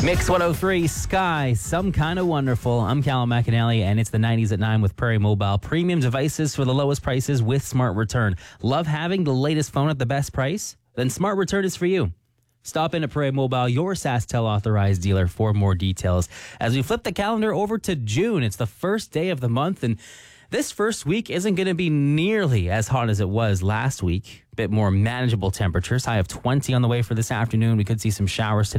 Mix 103, Sky, Some Kind of Wonderful. I'm Callum McAnally, and it's the 90s at 9 with Prairie Mobile. Premium devices for the lowest prices with Smart Return. Love having the latest phone at the best price? Then Smart Return is for you. Stop in at Prairie Mobile, your SaskTel authorized dealer, for more details. As we flip the calendar over to June, it's the first day of the month, and this first week isn't going to be nearly as hot as it was last week. A bit more manageable temperatures. High of 20 on the way for this afternoon. We could see some showers today.